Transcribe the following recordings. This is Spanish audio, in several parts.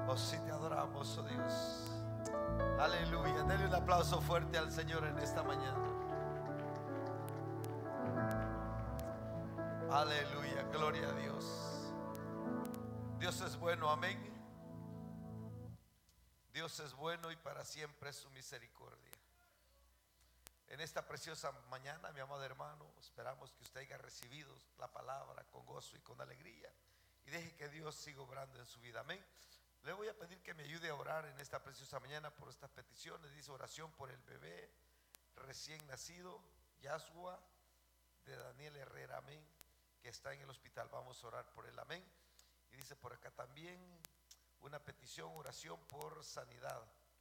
Oh, sí, te adoramos, oh Dios. Aleluya. Denle un aplauso fuerte al Señor en esta mañana. Aleluya, gloria a Dios. Dios es bueno, amén. Dios es bueno y para siempre es su misericordia. En esta preciosa mañana, mi amado hermano, esperamos que usted haya recibido la palabra con gozo y con alegría y deje que Dios siga obrando en su vida, amén. Le voy a pedir que me ayude a orar en esta preciosa mañana por estas peticiones. Dice oración por el bebé recién nacido, Yashua, de Daniel Herrera, amén, que está en el hospital. Vamos a orar por él, amén. Y dice por acá también una petición, oración por sanidad.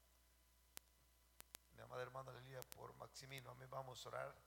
Mi amada hermana Lilia, por Maximino, amén. Vamos a orar.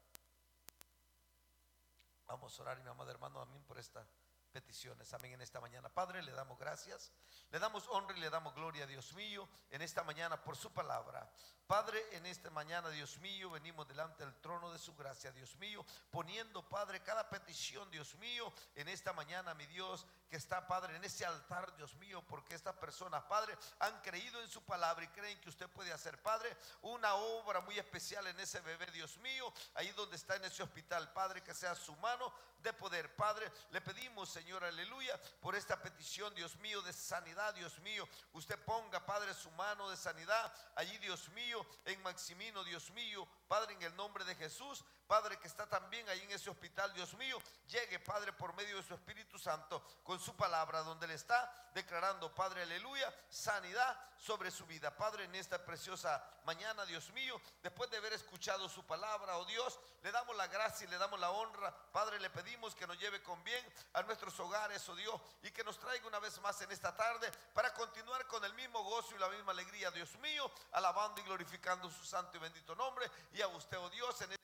Vamos a orar, mi amado hermano, amén, por estas peticiones, amén, en esta mañana. Padre, le damos gracias, le damos honra y le damos gloria, Dios mío, en esta mañana por su palabra. Padre, en esta mañana, Dios mío, venimos delante del trono de su gracia, Dios mío, poniendo, Padre, cada petición, Dios mío, en esta mañana, mi Dios, que está, Padre, en ese altar, Dios mío, porque estas personas, Padre, han creído en su palabra y creen que usted puede hacer, Padre, una obra muy especial en ese bebé, Dios mío, ahí donde está en ese hospital, Padre, que sea su mano de poder. Padre, le pedimos, Señor, aleluya, por esta petición, Dios mío, de sanidad, Dios mío, usted ponga, Padre, su mano de sanidad allí, Dios mío, en Maximino, Dios mío, Padre, en el nombre de Jesús. Padre, que está también ahí en ese hospital, Dios mío, llegue, Padre, por medio de su Espíritu Santo, con su palabra, donde le está declarando, Padre, aleluya, sanidad sobre su vida. Padre, en esta preciosa mañana, Dios mío, después de haber escuchado su palabra, oh Dios, le damos la gracia y le damos la honra. Padre, le pedimos que nos lleve con bien a nuestros hogares, oh Dios, y que nos traiga una vez más en esta tarde para continuar con el mismo gozo y la misma alegría, Dios mío, alabando y glorificando su santo y bendito nombre. Y a usted, oh Dios, en